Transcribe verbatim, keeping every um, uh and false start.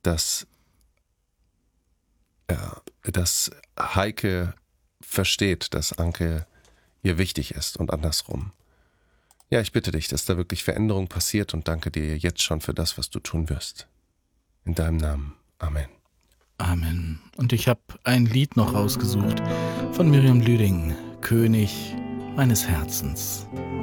dass, ja, dass Heike versteht, dass Anke ihr wichtig ist und andersrum. Ja, ich bitte dich, dass da wirklich Veränderung passiert und danke dir jetzt schon für das, was du tun wirst. In deinem Namen. Amen. Amen. Und ich habe ein Lied noch rausgesucht von Miriam Lüding, König meines Herzens.